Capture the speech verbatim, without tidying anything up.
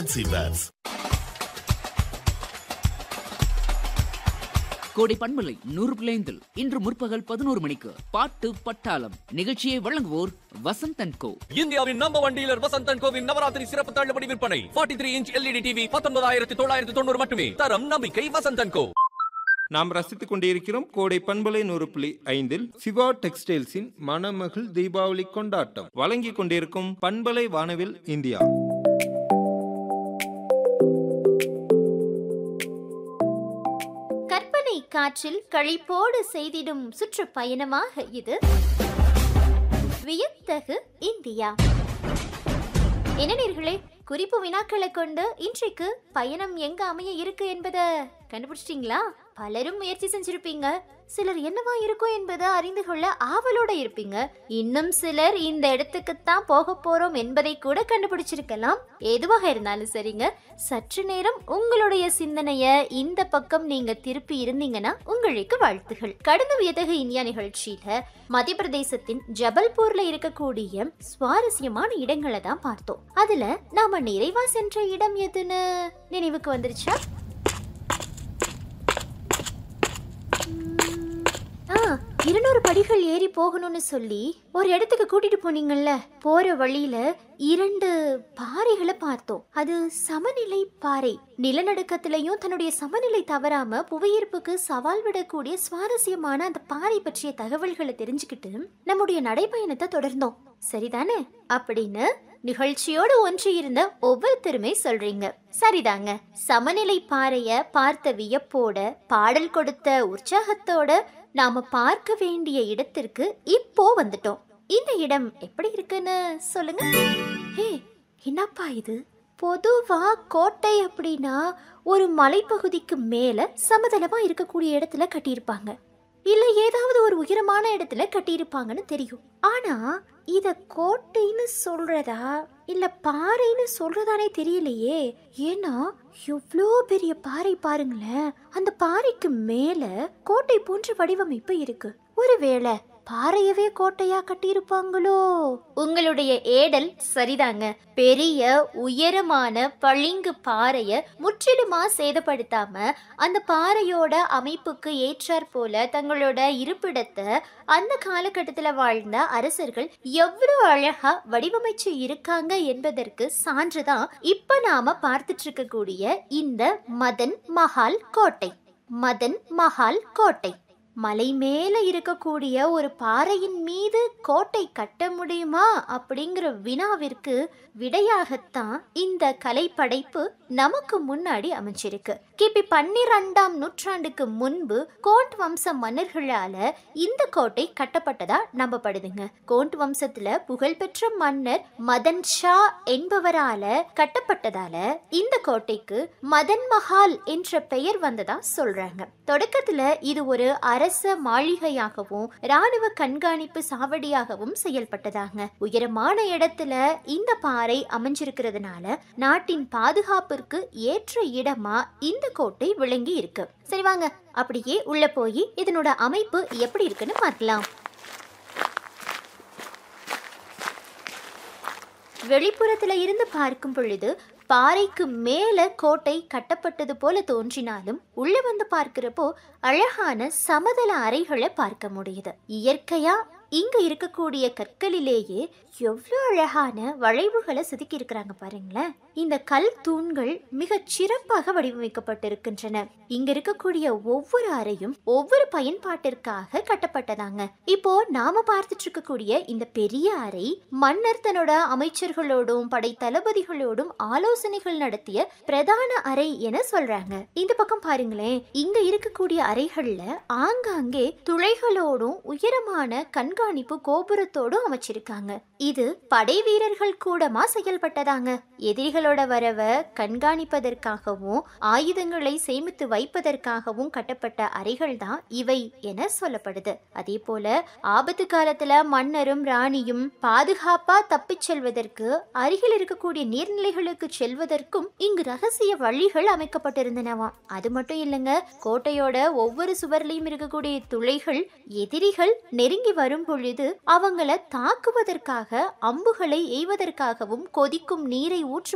கோடை பண்பலை நூறு பிள்ளைந்தில் இன்று முற்பகல் பதினோரு மணிக்கு பாட்டு பட்டாளம் நிகழ்ச்சியை வழங்குவோர் வசந்த் அண்ட் கோ. இந்தியாவின் number one dealer Vasanth and CoWIN Navaratri சிறப்பு தள்ளுபடி விற்பனை. நாற்பத்தி மூன்று இன்ச் எல்இடி டிவி பத்தொன்பதாயிரத்தி தொள்ளாயிரத்தி தொண்ணூறு மட்டுமே. தரம் நம்பிக்கை வசந்த் அண்ட் கோ. நாம் ரசித்துக் கொண்டிருக்கிறோம் கோடை பண்பலை நூறு புள்ளி ஐந்தில் சிவா டெக்ஸ்டைல்ஸின் மணமகள் தீபாவளி கொண்டாட்டம் வழங்கிக் கொண்டிருக்கும் பண்பலை வானவில் இந்தியா. கற்பனை காற்றில் கழிப்போடு செய்திடும் சுற்றுப்பயணமாக இது வியத்தகு இந்தியா. என்ன நேர்களே, குறிப்பு வினாக்களை கொண்டு இன்றைக்கு பயணம் எங்க அமைய இருக்கு என்பதை கண்டுபிடிச்சிட்டீங்களா? பலரும் முயற்சி செஞ்சிருப்பீங்க. சிலர் என்னவா இருக்கும் என்பதை அறிந்து கொள்ள ஆவலோட இருப்பீங்க. இன்னும் சிலர் இந்த இடத்துக்குத்தான் போக போறோம் என்பதை கூட கண்டுபிடிச்சிருக்கலாம். எதுவாக இருந்தாலும் சரிங்க, சற்று நேரம் உங்களுடைய சிந்தனைய இந்த பக்கம் நீங்க திருப்பி இருந்தீங்கன்னா உங்களுக்கு வாழ்த்துகள். கடந்த வியத்தகு இந்தியா நிகழ்ச்சியில மத்திய பிரதேசத்தின் ஜபல்பூர்ல இருக்கக்கூடிய சுவாரஸ்யமான இடங்களை தான் பார்த்தோம். அதுல நாம நிறைவா சென்ற இடம் எதுன்னு நினைவுக்கு வந்துருச்சா? இருநூறு படிகள் ஏறி போகணும்னு சொல்லி ஒரு இடத்துக்கு கூட்டிட்டு போனீங்கல்ல, போற வழியில இரண்டு பாறைகளை பார்த்தோம். அது சமநிலை பாறை. நிலநடுக்கத்திலையும் தன்னுடைய சமநிலை தவறாம புவியீர்ப்புக்கு சவால் விடக்கூடிய சுவாரஸ்யமான அந்த பாறை பற்றிய தகவல்களை தெரிஞ்சுக்கிட்டு நம்முடைய நடைபயணத்தை தொடர்ந்தோம். சரிதானே? அப்படின்னு நிகழ்ச்சியோடு ஒன்று இருந்த ஒவ்வொருத்தருமே சொல்றீங்க. சரிதாங்க. சமநிலை பாறைய பார்த்த வியப்போட, பாடல் கொடுத்த உற்சாகத்தோட நாம பார்க்க வேண்டிய இடத்திற்கு இப்போ வந்துட்டோம். இந்த இடம் எப்படி இருக்குன்னு சொல்லுங்க. ஹே, என்னப்பா இது? பொதுவா கோட்டை அப்படின்னா ஒரு மலைப்பகுதிக்கு மேல சமதளமா இருக்கக்கூடிய இடத்துல கட்டியிருப்பாங்க, இல்ல ஏதாவது ஒரு உயரமான இடத்துல கட்டியிருப்பாங்கன்னு தெரியும். ஆனா இத கோட்டைன்னு சொல்றதா இல்ல பாறைன்னு சொல்றதானே தெரியலையே. ஏன்னா எவ்வளோ பெரிய பாறை பாருங்களேன். அந்த பாறைக்கு மேல கோட்டை போன்ற வடிவமைப்பு இருக்கு. ஒருவேளை பாறையவே கோட்டையா கட்டியிருப்பாங்களோ? உங்களுடைய ஏடல் சரிதாங்க. பெரிய உயரமான பளிங்கு பாறைய முற்றிலுமா சேதப்படுத்தாம அந்த பாறையோட அமைப்புக்கு ஏற்றாற் போல தங்களோட இருப்பிடத்தை அந்த காலகட்டத்துல வாழ்ந்த அரசர்கள் எவ்வளவு அழகா வடிவமைச்சு இருக்காங்க என்பதற்கு சான்றுதான் இப்ப நாம பார்த்துட்டு இருக்கக்கூடிய இந்த மதன் மஹால் கோட்டை. மதன் மஹால் கோட்டை மலை மேல இருக்கக்கூடிய ஒரு பாறையின் மீது கோட்டை கட்ட முடியுமா அப்படிங்கிற வினாவிற்கு விடையாகத்தான் இந்த கலைப்படைப்பு நமக்கு முன்னாடி அமைச்சிருக்கு. கிபி பன்னிரெண்டாம் நூற்றாண்டுக்கு முன்பு கோண்ட் வம்ச மன்னர்களால இந்த கோட்டை கட்டப்பட்டதா நம்பப்படுதுங்க. கோண்ட் வம்சத்துல புகழ்பெற்ற மன்னர் மதன் ஷா என்பவரால கட்டப்பட்டதால இந்த கோட்டைக்கு மதன் மஹால் என்ற பெயர் வந்ததா சொல்றாங்க. தொடக்கத்துல இது ஒரு அரச மாளிகையாகவும் ராணுவ கண்காணிப்பு சாவடியாகவும் செயல்பட்டதாங்க. உயரமான இடத்துல இந்த பாறை அமைஞ்சிருக்கிறதுனால நாட்டின் பாதுகாப்பிற்கு ஏற்ற இடமா இந்த கோட்டை விளங்கி இருக்கு. சரி வாங்க, அப்படியே உள்ள போய் இதனோட அமைப்பு எப்படி இருக்குன்னு பார்க்கலாம். வெளிப்புறத்துல இருந்து பார்க்கும் பொழுது பாறைக்கு மேல கோட்டை கட்டப்பட்டது போல தோன்றினாலும் உள்ள வந்து பார்க்கிறப்போ அழகான சமதள அறைகளை பார்க்க முடியுது. இயற்கையா இங்க இருக்கக்கூடிய கற்களிலேயே எவ்வளோ அழகான வளைவுகளை செதுக்கி இருக்கிறாங்க பாருங்களேன். இந்த கல் தூண்கள் மிக சிறப்பாக வடிவமைக்கப்பட்டிருக்கின்றன. இங்க இருக்கக்கூடிய ஒவ்வொரு அறையும் ஒவ்வொரு பயன்பாட்டிற்காக கட்டப்பட்டதாங்க. இப்போ நாம பார்த்துட்டு இருக்கக்கூடிய இந்த பெரிய அறை மன்னர் தன்னோட அமைச்சர்களோடும் படை தளபதிகளோடும் ஆலோசனைகள் நடத்திய பிரதான அறை என சொல்றாங்க. இந்த பக்கம் பாருங்களேன், இங்க இருக்கக்கூடிய அறைகள்ல ஆங்காங்கே துளைகளோடும் உயரமான கண்காணிப்பு கோபுரத்தோடும் அமைச்சிருக்காங்க. இது படை வீரர்கள் கூடமா செயல்பட்டதாங்க. எதிரிகளோட வரவை கண்காணிப்பதற்காகவும் ஆயுதங்களை சேமித்து வைப்பதற்காகவும் கட்டப்பட்ட அறைகள் தான் இவை என சொல்லப்படுது. அதே போல ஆபத்து காலத்துல மன்னரும் ராணியும் பாதுகாப்பா தப்பிச் செல்வதற்கு அருகில் இருக்கக்கூடிய நீர்நிலைகளுக்கு செல்வதற்கும் இங்கு ரகசிய வழிகள் அமைக்கப்பட்டிருந்தனவாம். அது மட்டும் இல்லைங்க, கோட்டையோட ஒவ்வொரு சுவர்லையும் இருக்கக்கூடிய துளைகள் எதிரிகள் நெருங்கி வரும் பொழுது அவங்கள தாக்குவதற்காக அம்புகளை எய்வதற்காகவும் கொதிக்கும் நீரை ஊற்று